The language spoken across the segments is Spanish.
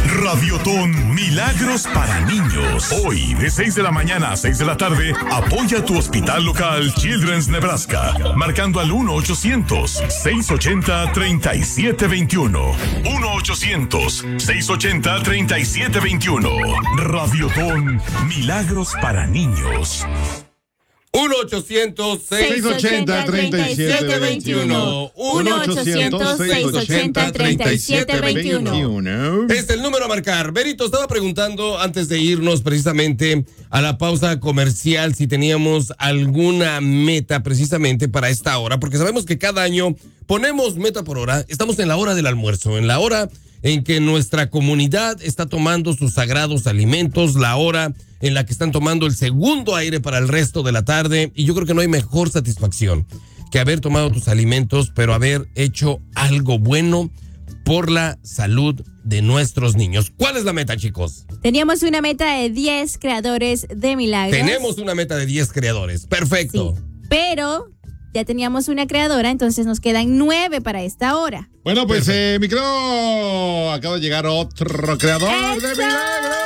Radiotón Milagros para Niños. Hoy, de 6 de la mañana a 6 de la tarde, apoya tu hospital local Children's Nebraska, marcando al 1-800-680-3721. 1-800-680-3721. Radiotón Milagros para Niños. 1-800-680-3721. 1-800-680-3721. Es el número a marcar. Berito, estaba preguntando antes de irnos precisamente a la pausa comercial si teníamos alguna meta precisamente para esta hora, porque sabemos que cada año ponemos meta por hora. Estamos en la hora del almuerzo, en la hora en que nuestra comunidad está tomando sus sagrados alimentos, la hora en la que están tomando el segundo aire para el resto de la tarde, y yo creo que no hay mejor satisfacción que haber tomado tus alimentos, pero haber hecho algo bueno por la salud de nuestros niños. ¿Cuál es la meta, chicos? Teníamos una meta de 10 creadores de milagros. Tenemos una meta de 10 creadores, perfecto. Sí, pero ya teníamos una creadora, entonces nos quedan 9 para esta hora. Bueno, pues mi creo acaba de llegar otro creador de milagros.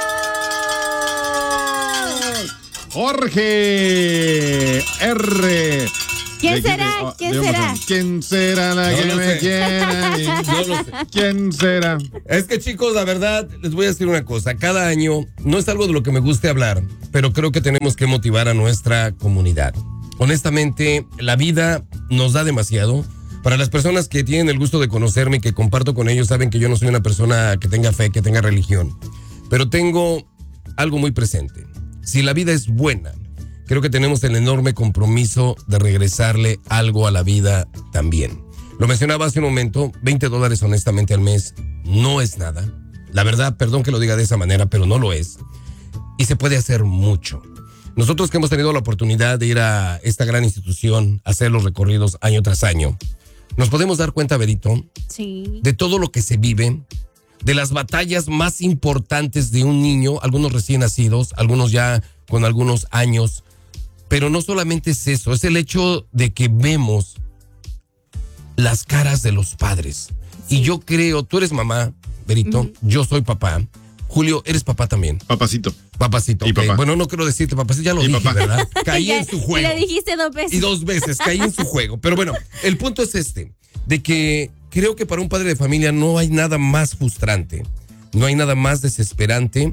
Jorge R. ¿Quién será? ¿Quién será? ¿Quién será la que me quiera? No lo sé. ¿Quién será? Es que, chicos, la verdad, les voy a decir una cosa. Cada año no es algo de lo que me guste hablar, pero creo que tenemos que motivar a nuestra comunidad. Honestamente, la vida nos da demasiado. Para las personas que tienen el gusto de conocerme y que comparto con ellos, saben que yo no soy una persona que tenga fe, que tenga religión. Pero tengo algo muy presente. Si la vida es buena, creo que tenemos el enorme compromiso de regresarle algo a la vida también. Lo mencionaba hace un momento, $20 honestamente al mes no es nada. La verdad, perdón que lo diga de esa manera, pero no lo es. Y se puede hacer mucho. Nosotros que hemos tenido la oportunidad de ir a esta gran institución, hacer los recorridos año tras año, nos podemos dar cuenta, Berito, sí, de todo lo que se vive, de las batallas más importantes de un niño, algunos recién nacidos, algunos ya con algunos años. Pero no solamente es eso, es el hecho de que vemos las caras de los padres. Sí. Y yo creo, tú eres mamá, Berito, yo soy papá. Julio, eres papá también. Papacito. Papacito, y okay. Papá. Bueno, no quiero decirte papacito, ya lo dije, papá. ¿verdad? Caí en su juego. Y le dijiste 2 veces. Y 2 veces, caí en su juego. Pero bueno, el punto es de que creo que para un padre de familia no hay nada más frustrante, no hay nada más desesperante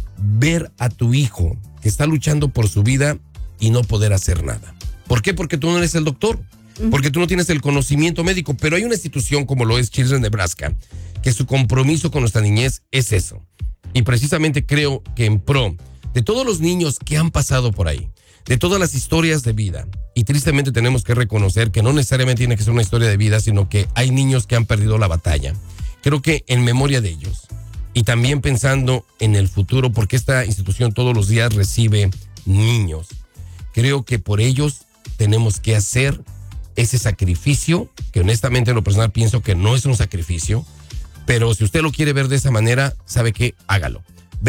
ver a tu hijo que está luchando por su vida y no poder hacer nada. ¿Por qué? Porque tú no eres el doctor, porque tú no tienes el conocimiento médico, pero hay una institución como lo es Children's Nebraska, que su compromiso con nuestra niñez es eso. Y precisamente creo que en pro de todos los niños que han pasado por ahí, de todas las historias de vida, y tristemente tenemos que reconocer que no necesariamente tiene que ser una historia de vida, sino que hay niños que han perdido la batalla. Creo que en memoria de ellos, y también pensando en el futuro, porque esta institución todos los días recibe niños, creo que por ellos tenemos que hacer ese sacrificio, que honestamente en lo personal pienso que no es un sacrificio, pero si usted lo quiere ver de esa manera, sabe que hágalo.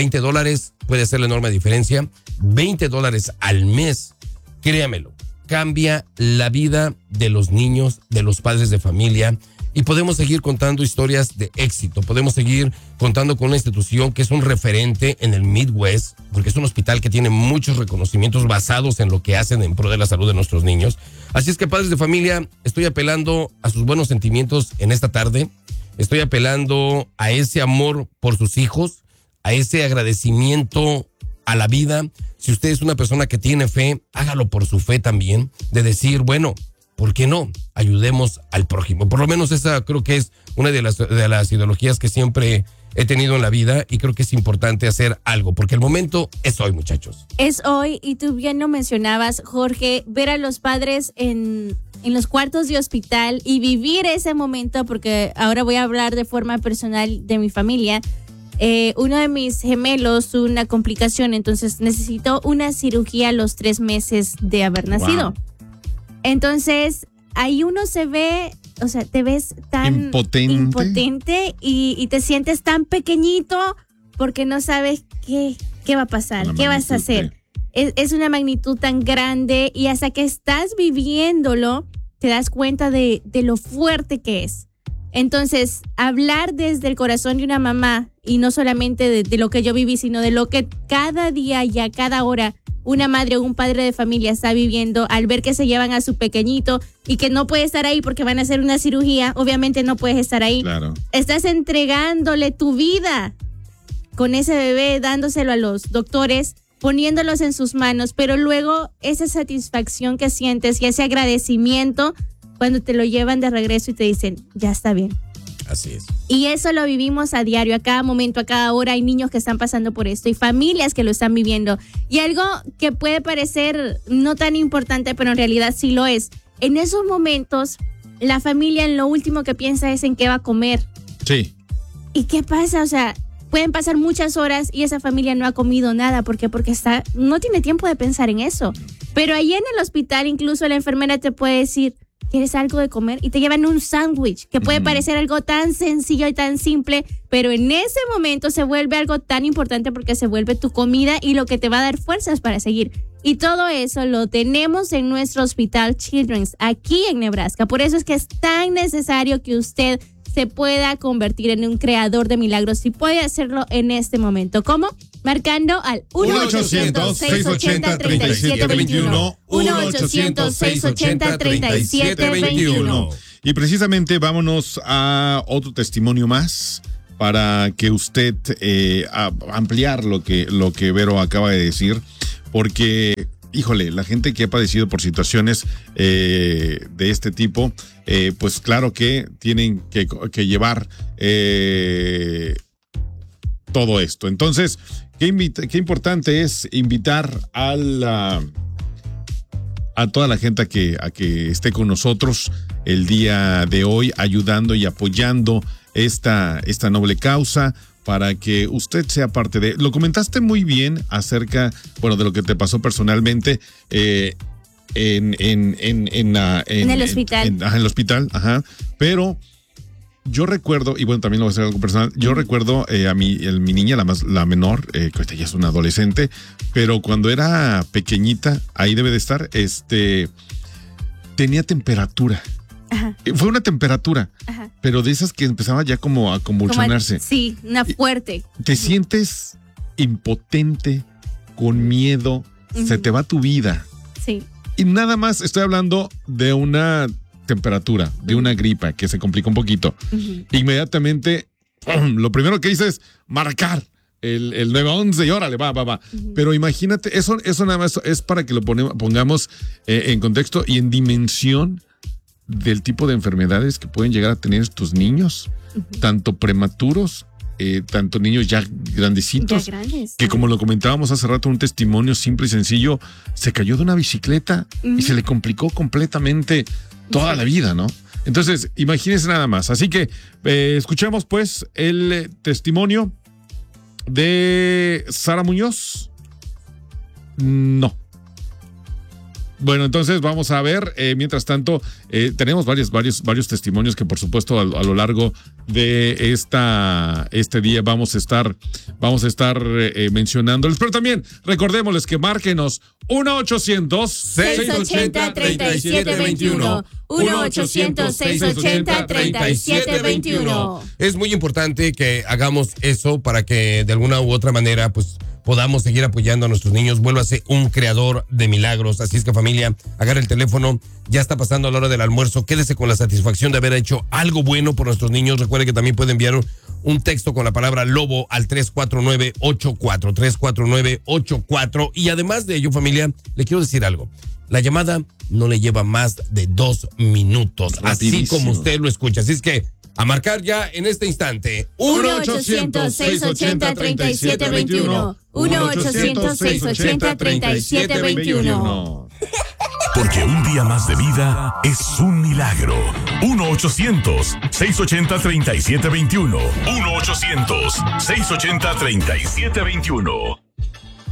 $20 puede hacer la enorme diferencia. $20 al mes, créamelo, cambia la vida de los niños, de los padres de familia, y podemos seguir contando historias de éxito. Podemos seguir contando con una institución que es un referente en el Midwest, porque es un hospital que tiene muchos reconocimientos basados en lo que hacen en pro de la salud de nuestros niños. Así es que, padres de familia, estoy apelando a sus buenos sentimientos en esta tarde. Estoy apelando a ese amor por sus hijos, a ese agradecimiento a la vida. Si usted es una persona que tiene fe, hágalo por su fe también, de decir, bueno, ¿por qué no? Ayudemos al prójimo. Por lo menos esa creo que es una de las ideologías que siempre he tenido en la vida, y creo que es importante hacer algo, porque el momento es hoy, muchachos. Es hoy, y tú bien lo mencionabas, Jorge, ver a los padres en los cuartos de hospital y vivir ese momento, porque ahora voy a hablar de forma personal de mi familia. Uno de mis gemelos tuvo una complicación, entonces necesitó una cirugía a los 3 meses de haber nacido. Wow. Entonces, ahí uno se ve, o sea, te ves tan impotente y te sientes tan pequeñito porque no sabes qué va a pasar, qué vas a hacer. Es una magnitud tan grande, y hasta que estás viviéndolo, te das cuenta de lo fuerte que es. Entonces, hablar desde el corazón de una mamá, y no solamente de lo que yo viví, sino de lo que cada día y a cada hora una madre o un padre de familia está viviendo al ver que se llevan a su pequeñito y que no puede estar ahí porque van a hacer una cirugía, obviamente no puedes estar ahí. Claro. Estás entregándole tu vida con ese bebé, dándoselo a los doctores, poniéndolos en sus manos, pero luego esa satisfacción que sientes y ese agradecimiento cuando te lo llevan de regreso y te dicen, ya está bien. Así es. Y eso lo vivimos a diario, a cada momento, a cada hora. Hay niños que están pasando por esto y familias que lo están viviendo. Y algo que puede parecer no tan importante, pero en realidad sí lo es. En esos momentos, la familia en lo último que piensa es en qué va a comer. Sí. ¿Y qué pasa? O sea, pueden pasar muchas horas y esa familia no ha comido nada. ¿Por qué? Porque no tiene tiempo de pensar en eso. Pero ahí en el hospital incluso la enfermera te puede decir, ¿quieres algo de comer? Y te llevan un sándwich, que puede parecer algo tan sencillo y tan simple, pero en ese momento se vuelve algo tan importante porque se vuelve tu comida y lo que te va a dar fuerzas para seguir. Y todo eso lo tenemos en nuestro Hospital Children's, aquí en Nebraska. Por eso es que es tan necesario que usted se pueda convertir en un creador de milagros y puede hacerlo en este momento. ¿Cómo? Marcando al 1-800-680-3721. 1-800-680-3721. Y precisamente vámonos a otro testimonio más para que usted ampliar lo que Vero acaba de decir, porque híjole, la gente que ha padecido por situaciones de este tipo, pues claro que tienen que llevar todo esto. Entonces, qué importante es invitar a toda la gente a que esté con nosotros el día de hoy, ayudando y apoyando esta noble causa, para que usted sea parte de... Lo comentaste muy bien acerca, bueno, de lo que te pasó personalmente en el hospital. En el hospital, ajá. Pero yo recuerdo, y bueno, también lo voy a hacer algo personal, yo recuerdo a mi niña, la menor, que ahorita ya es una adolescente, pero cuando era pequeñita, ahí debe de estar, tenía temperatura. Ajá. Fue una temperatura, ajá, pero de esas que empezaba ya como a convulsionarse. Sí, una fuerte. Te sientes impotente, con miedo, se te va tu vida. Sí. Y nada más estoy hablando de una temperatura, de una gripa que se complica un poquito. Inmediatamente, lo primero que hice es marcar el 911 y órale, va. Pero imagínate, eso nada más es para que lo pongamos en contexto y en dimensión del tipo de enfermedades que pueden llegar a tener estos niños, tanto prematuros, tanto niños ya grandecitos, que como lo comentábamos hace rato, un testimonio simple y sencillo, se cayó de una bicicleta y se le complicó completamente toda la vida, ¿no? Entonces, imagínense nada más. Así que escuchemos pues el testimonio de Sara Muñoz. No. Bueno, entonces vamos a ver, mientras tanto, tenemos varios testimonios que por supuesto a lo largo de este día vamos a estar mencionándoles, pero también recordémosles que márquenos 1-800-680-3721. 1-800-680-3721. Es muy importante que hagamos eso para que de alguna u otra manera, pues, podamos seguir apoyando a nuestros niños. Vuélvase un creador de milagros. Así es que, familia, agarra el teléfono. Ya está pasando a la hora del almuerzo. Quédese con la satisfacción de haber hecho algo bueno por nuestros niños. Recuerde que también puede enviar un texto con la palabra lobo al 34984. 34984. Y además de ello, familia, le quiero decir algo. La llamada no le lleva más de 2 minutos. Rapidísimo. Así como usted lo escucha. Así es que a marcar ya en este instante. 1-800-680-3721. 1-800-680-3721. Porque un día más de vida es un milagro. 1-800-680-3721. 1-800-680-3721.